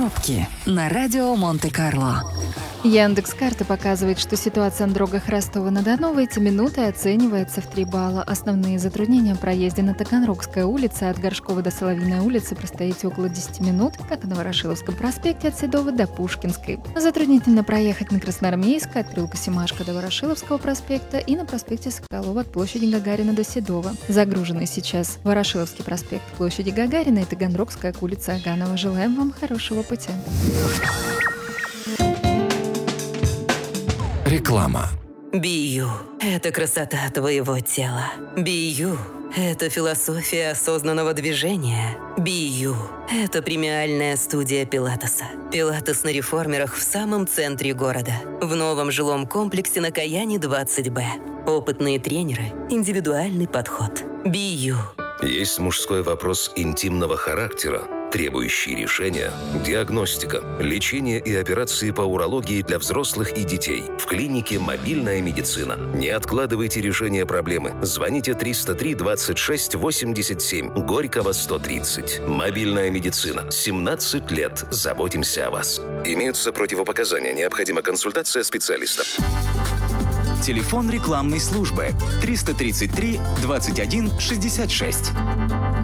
Пробки на радио Монте-Карло. Яндекс.Карты показывает, что ситуация на дорогах Ростова-на-Дону в эти минуты оценивается в 3 балла. Основные затруднения в проезде на Таганрогской улице от Горшкова до Соловьиной улицы простоите около 10 минут, как и на Ворошиловском проспекте от Седова до Пушкинской. Затруднительно проехать на Красноармейской от переулка Семашко до Ворошиловского проспекта и на проспекте Соколова от площади Гагарина до Седова. Загружены сейчас Ворошиловский проспект к площади Гагарина и Таганрогская к улице Аганова. Желаем вам хорошего пути. Реклама. Бию – это красота твоего тела. Бию – это философия осознанного движения. Бию – это премиальная студия пилатеса. Пилатес на реформерах в самом центре города. В новом жилом комплексе на Каяне 20Б. Опытные тренеры, индивидуальный подход. Бию. Есть мужской вопрос интимного характера, требующий решения, диагностика, лечение и операции по урологии для взрослых и детей. В клинике «Мобильная медицина». Не откладывайте решение проблемы. Звоните 303 26 87, Горького 130. «Мобильная медицина». 17 лет. Заботимся о вас. Имеются противопоказания. Необходима консультация специалиста. Телефон рекламной службы 333 21 66.